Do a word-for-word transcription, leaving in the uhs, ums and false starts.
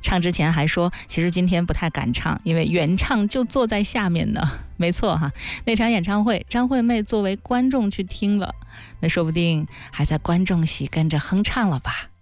唱之前还说，其实今天不太敢唱，因为原唱就坐在下面呢。没错哈，那场演唱会，张惠妹作为观众去听了，那说不定还在观众席跟着哼唱了吧。